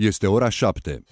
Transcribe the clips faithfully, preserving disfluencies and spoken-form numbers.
Este ora șapte.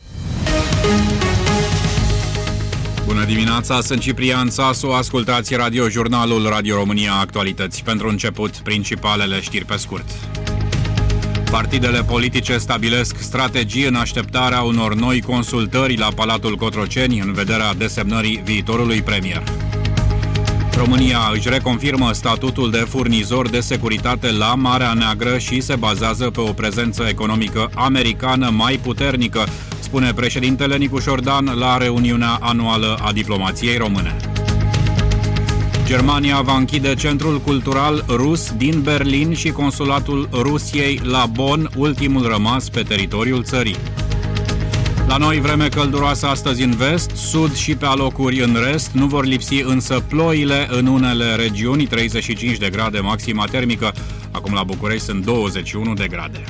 Bună dimineața, sunt Ciprian Sasu, ascultați radiojurnalul Radio România Actualități. Pentru început, principalele știri pe scurt. Partidele politice stabilesc strategii în așteptarea unor noi consultări la Palatul Cotroceni în vederea desemnării viitorului premier. România își reconfirmă statutul de furnizor de securitate la Marea Neagră și se bazează pe o prezență economică americană mai puternică, spune președintele Nicu Șordan la reuniunea anuală a diplomației române. Germania va închide Centrul Cultural Rus din Berlin și Consulatul Rusiei la Bonn, ultimul rămas pe teritoriul țării. La noi, vreme călduroasă astăzi în vest, sud și pe alocuri în rest, nu vor lipsi însă ploile în unele regiuni, treizeci și cinci de grade maxima termică. Acum la București sunt douăzeci și unu de grade.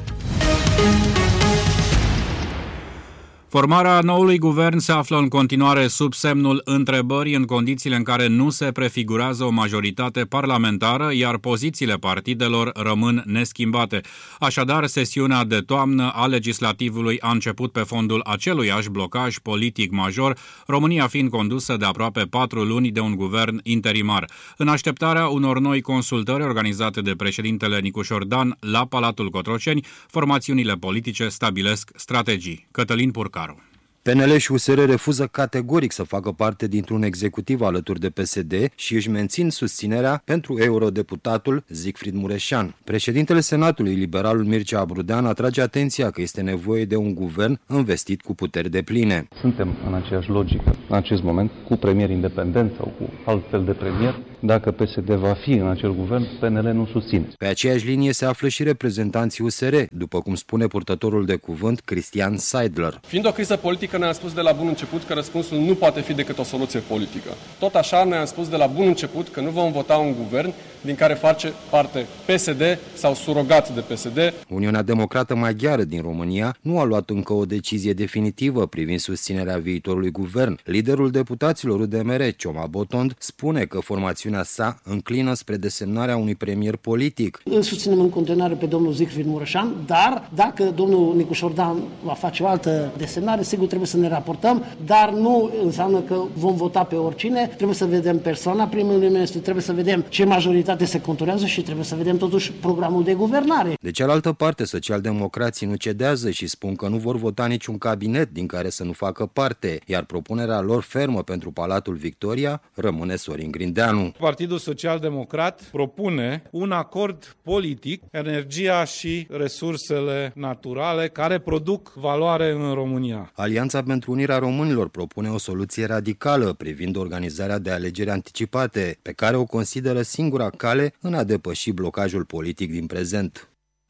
Formarea noului guvern se află în continuare sub semnul întrebării în condițiile în care nu se prefigurează o majoritate parlamentară, iar pozițiile partidelor rămân neschimbate. Așadar, sesiunea de toamnă a legislativului a început pe fondul aceluiași blocaj politic major, România fiind condusă de aproape patru luni de un guvern interimar. În așteptarea unor noi consultări organizate de președintele Nicu Șordan la Palatul Cotroceni, formațiunile politice stabilesc strategii. Cătălin Purca. P N L și U S R refuză categoric să facă parte dintr-un executiv alături de P S D și își mențin susținerea pentru eurodeputatul Siegfried Mureșan. Președintele Senatului, liberalul Mircea Abrudean, atrage atenția că este nevoie de un guvern investit cu puteri depline. Suntem în aceeași logică în acest moment cu premier independent sau cu altfel de premier. Dacă P S D va fi în acel guvern, P N L nu susține. Pe aceeași linie se află și reprezentanții U S R, după cum spune purtătorul de cuvânt Cristian Seidler. Fiind o criză politică, ne-am spus de la bun început că răspunsul nu poate fi decât o soluție politică. Tot așa ne-am spus de la bun început că nu vom vota un guvern din care face parte P S D sau surogat de P S D. Uniunea Democrată Maghiară din România nu a luat încă o decizie definitivă privind susținerea viitorului guvern. Liderul deputaților U D M R, Cioma Botond, spune că formațiunea sa înclină spre desemnarea unui premier politic. Îl susținem în continuare pe domnul Siegfried Mureșan, dar dacă domnul Nicu Șordan va face o altă desemnare, sigur trebuie să ne raportăm, dar nu înseamnă că vom vota pe oricine. Trebuie să vedem persoana primului ministru, trebuie să vedem ce majoritate se conturează și trebuie să vedem totuși programul de guvernare. De cealaltă parte, socialdemocrații nu cedează și spun că nu vor vota niciun cabinet din care să nu facă parte, iar propunerea lor fermă pentru Palatul Victoria rămâne Sorin Grindeanu. Partidul Social-Democrat propune un acord politic, energia și resursele naturale care produc valoare în România. Alianța pentru Unirea Românilor propune o soluție radicală privind organizarea de alegeri anticipate, pe care o consideră singura cale în a depăși blocajul politic din prezent.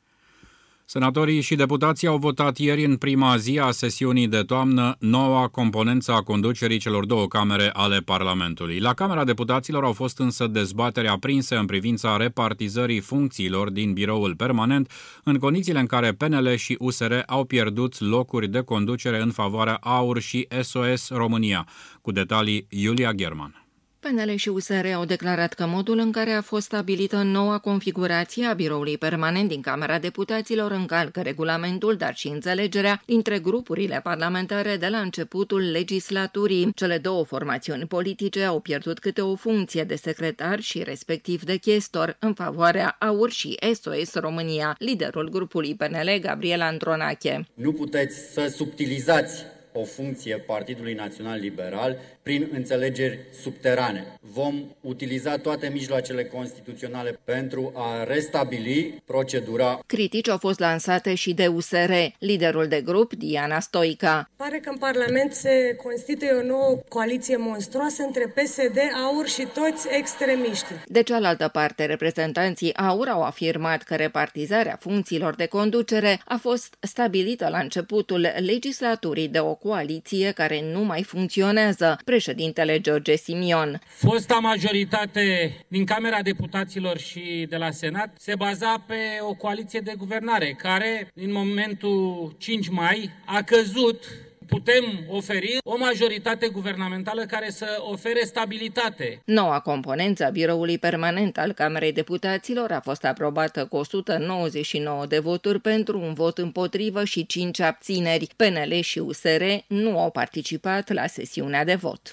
Senatorii și deputații au votat ieri în prima zi a sesiunii de toamnă noua componență a conducerii celor două camere ale Parlamentului. La Camera Deputaților au fost însă dezbateri aprinse în privința repartizării funcțiilor din biroul permanent, în condițiile în care P N L și U S R au pierdut locuri de conducere în favoarea A U R și S O S România. Cu detalii, Iulia German. P N L și U S R au declarat că modul în care a fost stabilită noua configurație a biroului permanent din Camera Deputaților încalcă regulamentul, dar și înțelegerea dintre grupurile parlamentare de la începutul legislaturii. Cele două formațiuni politice au pierdut câte o funcție de secretar și respectiv de chestor în favoarea A U R și S O S România. Liderul grupului P N L, Gabriel Andronache. Nu puteți să subtilizați o funcție Partidului Național Liberal prin înțelegeri subterane. Vom utiliza toate mijloacele constituționale pentru a restabili procedura. Critici au fost lansate și de U S R. Liderul de grup, Diana Stoica. Pare că în Parlament se constituie o nouă coaliție monstruoasă între P S D, A U R și toți extremiștii. De cealaltă parte, reprezentanții A U R au afirmat că repartizarea funcțiilor de conducere a fost stabilită la începutul legislaturii de o coaliție care nu mai funcționează. Președintele George Simion. Fosta majoritate din Camera Deputaților și de la Senat se baza pe o coaliție de guvernare care, în momentul cinci mai, a căzut putem oferi o majoritate guvernamentală care să ofere stabilitate. Noua componență a biroului permanent al Camerei Deputaților a fost aprobată cu o sută nouăzeci și nouă de voturi pentru, un vot împotrivă și cinci abțineri. P N L și U S R nu au participat la sesiunea de vot.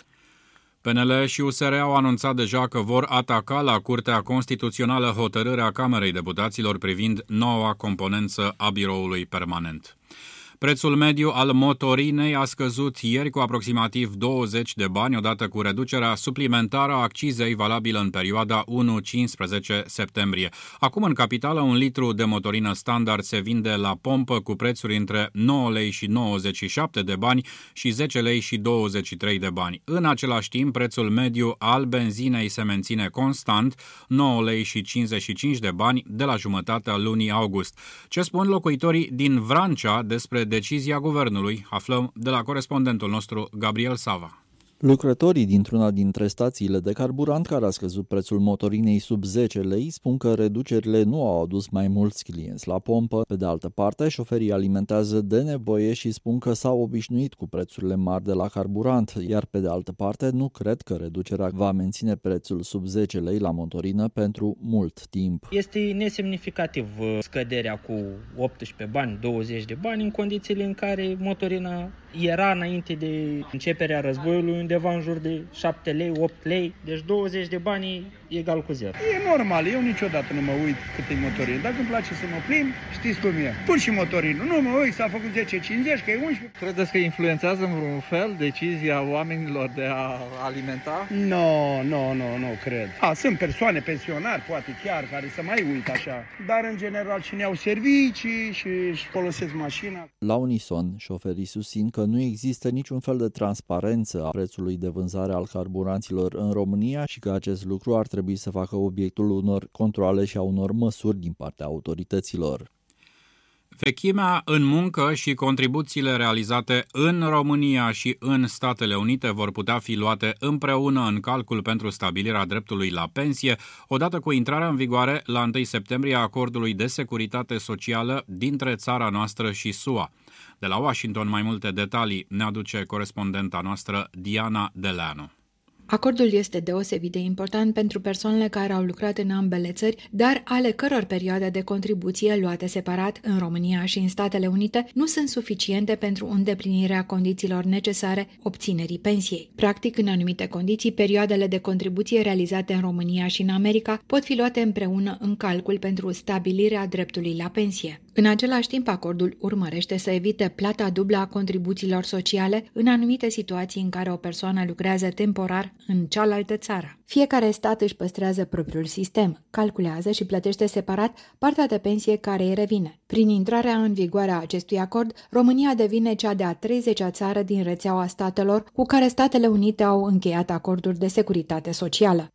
P N L și U S R au anunțat deja că vor ataca la Curtea Constituțională hotărârea Camerei Deputaților privind noua componență a biroului permanent. Prețul mediu al motorinei a scăzut ieri cu aproximativ douăzeci de bani, odată cu reducerea suplimentară a accizei valabilă în perioada unu cincisprezece septembrie. Acum, în capitală, un litru de motorină standard se vinde la pompă cu prețuri între nouă lei și nouăzeci și șapte de bani și zece lei și douăzeci și trei de bani. În același timp, prețul mediu al benzinei se menține constant, nouă lei și cincizeci și cinci de bani de la jumătatea lunii august. Ce spun locuitorii din Vrancea despre decizia guvernului? Aflăm de la corespondentul nostru Gabriel Sava. Lucrătorii dintr-una dintre stațiile de carburant care a scăzut prețul motorinei sub zece lei spun că reducerile nu au adus mai mulți clienți la pompă. Pe de altă parte, șoferii alimentează de nevoie și spun că s-au obișnuit cu prețurile mari de la carburant, iar pe de altă parte nu cred că reducerea va menține prețul sub zece lei la motorină pentru mult timp. Este nesemnificativ scăderea cu optsprezece bani, douăzeci de bani în condițiile în care motorina era înainte de începerea războiului undeva în jur de șapte lei, opt lei, deci douăzeci de bani egal cu zero. E normal, eu niciodată nu mă uit cât e motorină. Dacă îmi place să mă plimb, știți cum e. Pun și motorină, nu mă uit, s-a făcut zece cincizeci, că e unsprezece. Credeți că influențează în vreun fel decizia oamenilor de a alimenta? Nu, nu, nu, nu cred. A, sunt persoane pensionari, poate chiar, care să mai uit așa. Dar în general cine au servicii și își folosesc mașina. La unison, șoferii susțin că nu există niciun fel de transparență a prețului de vânzare al carburanților în România și că acest lucru ar trebui să facă obiectul unor controale și a unor măsuri din partea autorităților. Vechimea în muncă și contribuțiile realizate în România și în Statele Unite vor putea fi luate împreună în calcul pentru stabilirea dreptului la pensie, odată cu intrarea în vigoare la întâi septembrie a acordului de securitate socială dintre țara noastră și S U A. De la Washington mai multe detalii ne aduce corespondenta noastră Diana Deleanu. Acordul este deosebit de important pentru persoanele care au lucrat în ambele țări, dar ale căror perioade de contribuție luate separat în România și în Statele Unite nu sunt suficiente pentru îndeplinirea condițiilor necesare obținerii pensiei. Practic, în anumite condiții, perioadele de contribuție realizate în România și în America pot fi luate împreună în calcul pentru stabilirea dreptului la pensie. În același timp, acordul urmărește să evite plata dublă a contribuțiilor sociale în anumite situații în care o persoană lucrează temporar în cealaltă țară. Fiecare stat își păstrează propriul sistem, calculează și plătește separat partea de pensie care îi revine. Prin intrarea în vigoare a acestui acord, România devine cea de-a treizecea țară din rețeaua statelor cu care Statele Unite au încheiat acorduri de securitate socială.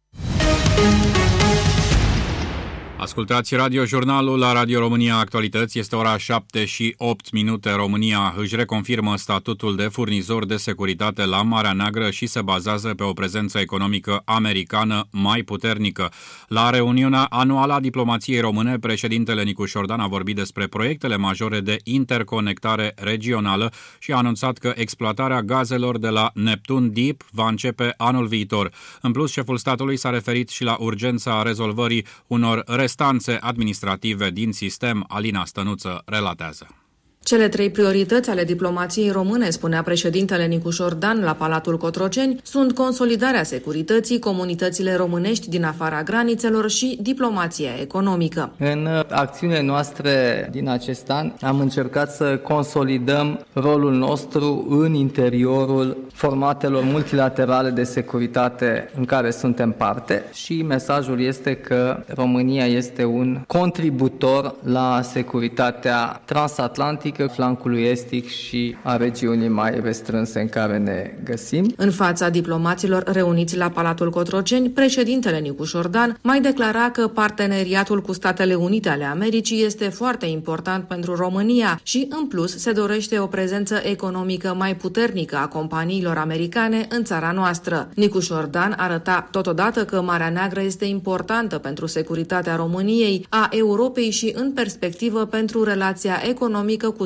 Ascultați radiojurnalul la Radio România Actualități. Este ora șapte și opt minute. România își reconfirmă statutul de furnizor de securitate la Marea Neagră și se bazează pe o prezență economică americană mai puternică. La reuniunea anuală a diplomației române, președintele Nicu Șordan a vorbit despre proiectele majore de interconectare regională și a anunțat că exploatarea gazelor de la Neptun Deep va începe anul viitor. În plus, șeful statului s-a referit și la urgența rezolvării unor restanțe administrative din sistem. Alina Stănuță relatează. Cele trei priorități ale diplomației române, spunea președintele Nicu Șordan la Palatul Cotroceni, sunt consolidarea securității, comunitățile românești din afara granițelor și diplomația economică. În acțiunile noastre din acest an am încercat să consolidăm rolul nostru în interiorul formatelor multilaterale de securitate în care suntem parte și mesajul este că România este un contributor la securitatea transatlantică, flancului estic și a regiunii mai restrânse în care ne găsim. În fața diplomaților reuniți la Palatul Cotroceni, președintele Nicu Șordan mai declara că parteneriatul cu Statele Unite ale Americii este foarte important pentru România și, în plus, se dorește o prezență economică mai puternică a companiilor americane în țara noastră. Nicu Șordan arăta totodată că Marea Neagră este importantă pentru securitatea României, a Europei și, în perspectivă, pentru relația economică cu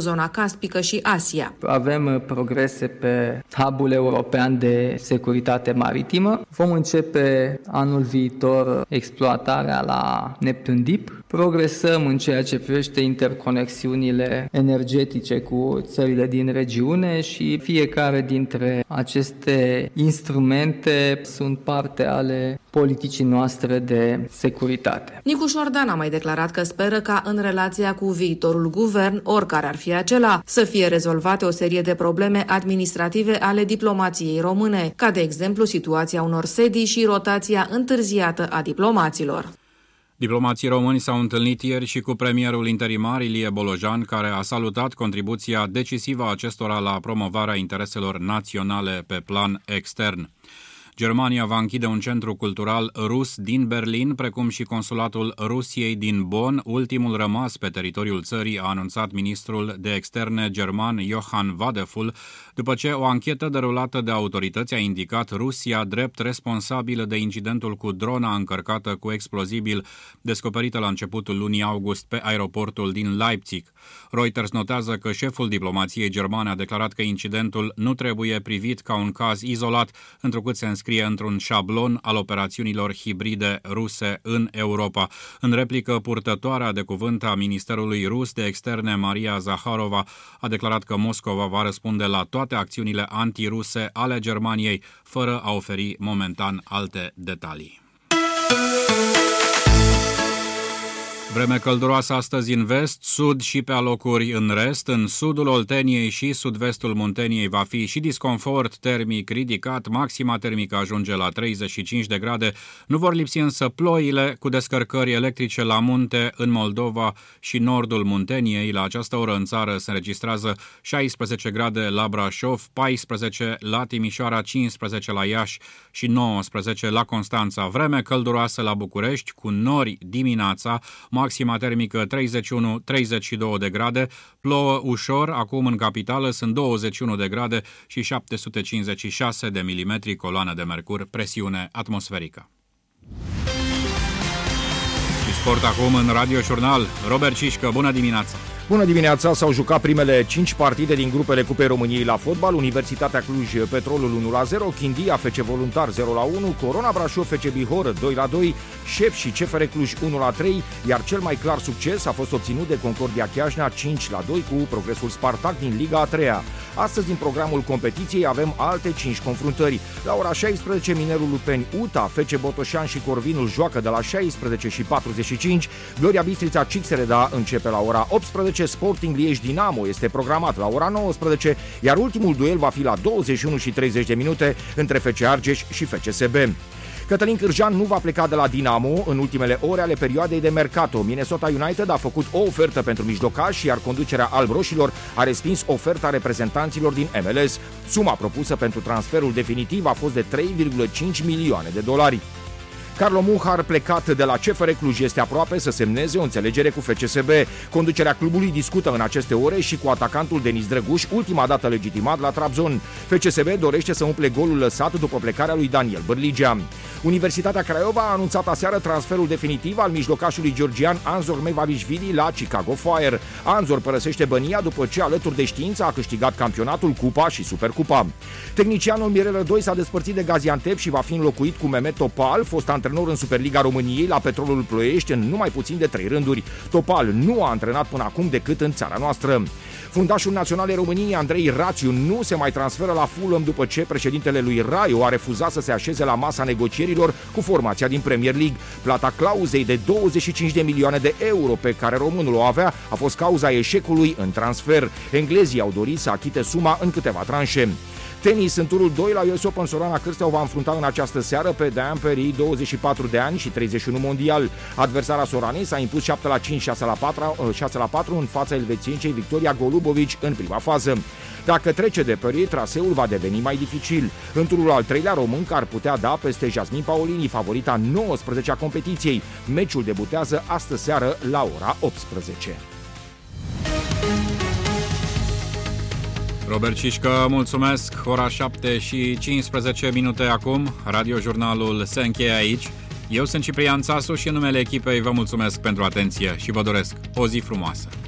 zona caspică și Asia. Avem progrese pe hub-ul european de securitate maritimă. Vom începe anul viitor exploatarea la Neptun Deep. Progresăm în ceea ce privește interconexiunile energetice cu țările din regiune și fiecare dintre aceste instrumente sunt parte ale politicii noastre de securitate. Nicu Șordan a mai declarat că speră ca în relația cu viitorul guvern, oricare ar fi acela, să fie rezolvate o serie de probleme administrative ale diplomației române, ca de exemplu situația unor sedii și rotația întârziată a diplomaților. Diplomații români s-au întâlnit ieri și cu premierul interimar Ilie Bolojan, care a salutat contribuția decisivă a acestora la promovarea intereselor naționale pe plan extern. Germania va închide un centru cultural rus din Berlin, precum și consulatul Rusiei din Bonn, ultimul rămas pe teritoriul țării, a anunțat ministrul de externe german Johann Wadefull, după ce o anchetă derulată de autorități a indicat Rusia drept responsabilă de incidentul cu drona încărcată cu explozibil descoperită la începutul lunii august pe aeroportul din Leipzig. Reuters notează că șeful diplomației germane a declarat că incidentul nu trebuie privit ca un caz izolat, întrucât se înscrie într-un șablon al operațiunilor hibride ruse în Europa. În replică, purtătoarea de cuvânt a Ministerului Rus de Externe, Maria Zaharova, a declarat că Moscova va răspunde la toate acțiunile antiruse ale Germaniei, fără a oferi momentan alte detalii. Vreme călduroasă astăzi în vest, sud și pe alocuri în rest. În sudul Olteniei și sud-vestul Munteniei va fi și disconfort termic ridicat. Maxima termică ajunge la treizeci și cinci de grade. Nu vor lipsi însă ploile cu descărcări electrice la munte în Moldova și nordul Munteniei. La această oră în țară se înregistrează șaisprezece grade la Brașov, paisprezece la Timișoara, cincisprezece la Iași și nouăsprezece la Constanța. Vreme călduroasă la București cu nori dimineața, maxima termică treizeci și unu treizeci și două de grade, plouă ușor, acum în capitală sunt douăzeci și unu de grade și șapte sute cincizeci și șase de milimetri coloană de mercur, presiune atmosferică. Și sport acum în Radio Jurnal. Robert Cișcă, bună dimineața! Bună dimineața, s-au jucat primele cinci partide din grupele Cupei României la fotbal. Universitatea Cluj, Petrolul unu la zero, Chindia, F C Voluntar zero la unu, Corona Brașov, F C Bihor doi la doi, Șep și C F R Cluj unu la trei, iar cel mai clar succes a fost obținut de Concordia Chiajna cinci la doi cu Progresul Spartak din Liga a treia. Astăzi, din programul competiției, avem alte cinci confruntări. La ora șaisprezece, Minerul Lupeni U T A, F C Botoșan și Corvinul joacă de la șaisprezece și patruzeci și cinci, Gloria Bistrița Cixereda începe la ora optsprezece, Sporting Liege Dinamo este programat la ora nouăsprezece, iar ultimul duel va fi la douăzeci și unu și treizeci de minute între F C Argeș și F C S B. Cătălin Cârjan nu va pleca de la Dinamo în ultimele ore ale perioadei de mercato. Minnesota United a făcut o ofertă pentru mijlocaș, iar conducerea albroșilor a respins oferta reprezentanților din M L S. Suma propusă pentru transferul definitiv a fost de trei virgulă cinci milioane de dolari. Carlo Muhar, plecat de la C F R Cluj, este aproape să semneze o înțelegere cu F C S B. Conducerea clubului discută în aceste ore și cu atacantul Denis Drăguș, ultima dată legitimat la Trabzon. F C S B dorește să umple golul lăsat după plecarea lui Daniel Bărligea. Universitatea Craiova a anunțat aseară transferul definitiv al mijlocașului georgian Anzor Mevavișvili la Chicago Fire. Anzor părăsește Bănia după ce, alături de știință, a câștigat campionatul, Cupa și Supercupa. Tehnicianul Mirel Rădoi s-a despărțit de Gaziantep și va fi înlocuit cu Mehmet Topal, fost antrenor în Superliga României la Petrolul Ploiești în numai puțin de trei rânduri. Topal nu a antrenat până acum decât în țara noastră. Fundașul național al României, Andrei Rațiu, nu se mai transferă la Fulham după ce președintele lui Raio a refuzat să se așeze la masa negocierilor cu formația din Premier League. Plata clauzei de douăzeci și cinci de milioane de euro pe care românul o avea a fost cauza eșecului în transfer. Englezii au dorit să achite suma în câteva tranșe. Tenis, în turul doi la U S Open, Sorana Cârstea o va înfrunta în această seară pe Diane Paris, douăzeci și patru de ani și treizeci și unu mondial. Adversara Soranei s-a impus șapte la cinci, șase la patru în fața elvețienței Victoria Golubovici în prima fază. Dacă trece de Paris, traseul va deveni mai dificil. În turul al treilea, românca ar putea da peste Jasmin Paolini, favorita nouăsprezecea competiției. Meciul debutează astă seară la ora optsprezece. Robert Cișcă, mulțumesc. Ora șapte și cincisprezece minute acum. Radiojurnalul se încheie aici. Eu sunt Ciprian Țasu și în numele echipei vă mulțumesc pentru atenție și vă doresc o zi frumoasă.